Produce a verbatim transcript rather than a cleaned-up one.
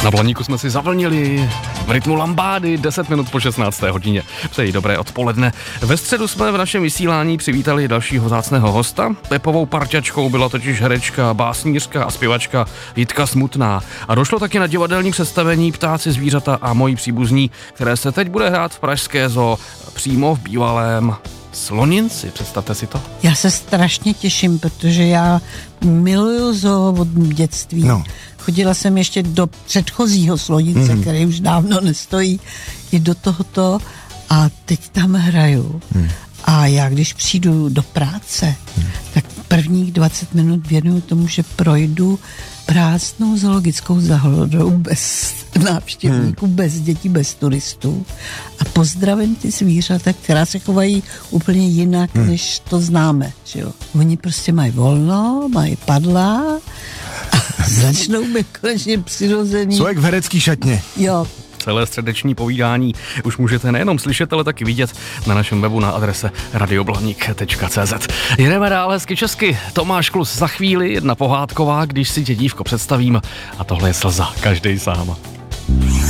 Na Blaníku jsme si zavlnili v rytmu lambády deset minut po šestnácté hodině. Přeji dobré odpoledne. Ve středu jsme v našem vysílání přivítali dalšího vzácného hosta. Pepovou parťačkou byla totiž herečka, básnířka a zpěvačka Jitka Smutná. A došlo taky na divadelní představení Ptáci, zvířata a moji příbuzní, které se teď bude hrát v Pražské zoo přímo v bývalém Sloninci. Představte si to. Já se strašně těším, protože já miluju zoo od dětství. No. Chodila jsem ještě do předchozího Slonince, mm. který už dávno nestojí, i do tohoto a teď tam hraju. Mm. A já, když přijdu do práce, mm. tak prvních dvacet minut věnuju tomu, že projdu prázdnou zoologickou zahradou bez návštěvníků, hmm. bez dětí, bez turistů a pozdravím ty zvířata, která se chovají úplně jinak, hmm. než to známe. Že jo? Oni prostě mají volno, mají padla a začnou být konečně přirozený. Jsou jak v herecký šatně. Jo. Celé středeční povídání už můžete nejenom slyšet, ale taky vidět na našem webu na adrese radioblanik tečka cé zet. Jedeme dál hezky česky. Tomáš Klus za chvíli, jedna pohádková, když si tě dívko představím, a tohle je Slza, každej sám.